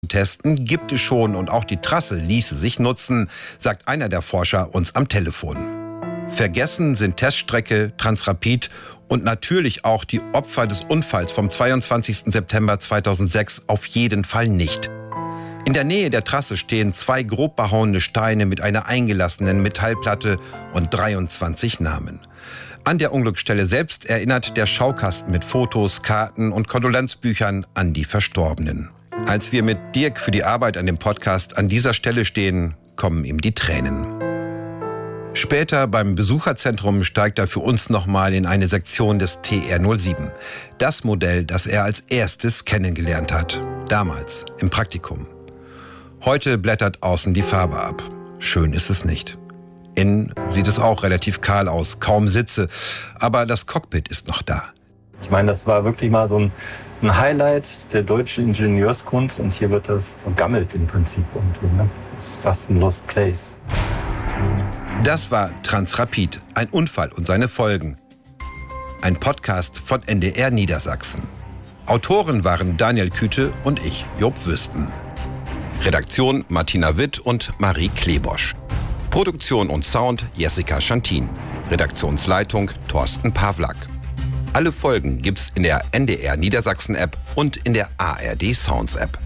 Testen gibt es schon und auch die Trasse ließe sich nutzen, sagt einer der Forscher uns am Telefon. Vergessen sind Teststrecke, Transrapid und natürlich auch die Opfer des Unfalls vom 22. September 2006 auf jeden Fall nicht. In der Nähe der Trasse stehen 2 grob behauene Steine mit einer eingelassenen Metallplatte und 23 Namen. An der Unglücksstelle selbst erinnert der Schaukasten mit Fotos, Karten und Kondolenzbüchern an die Verstorbenen. Als wir mit Dirk für die Arbeit an dem Podcast an dieser Stelle stehen, kommen ihm die Tränen. Später beim Besucherzentrum steigt er für uns nochmal in eine Sektion des TR07. Das Modell, das er als erstes kennengelernt hat. Damals, im Praktikum. Heute blättert außen die Farbe ab. Schön ist es nicht. Innen sieht es auch relativ kahl aus, kaum Sitze. Aber das Cockpit ist noch da. Ich meine, das war wirklich mal so ein Highlight der deutschen Ingenieurskunst. Und hier wird das vergammelt im Prinzip irgendwie. Ne? Das ist fast ein Lost Place. Das war Transrapid, ein Unfall und seine Folgen. Ein Podcast von NDR Niedersachsen. Autoren waren Daniel Küte und ich, Job Wüsten. Redaktion Martina Witt und Marie Klebosch. Produktion und Sound Jessica Schantin. Redaktionsleitung Thorsten Pawlak. Alle Folgen gibt's in der NDR Niedersachsen App und in der ARD Sounds App.